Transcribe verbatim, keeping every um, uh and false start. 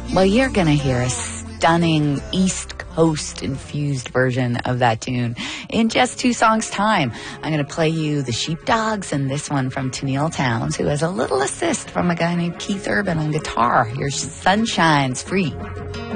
Well, you're going to hear a stunning East Coast infused version of that tune in just two songs' time. I'm going to play you the Sheepdogs and this one from Tennille Townes, who has a little assist from a guy named Keith Urban on guitar. Your Sunshine's Free.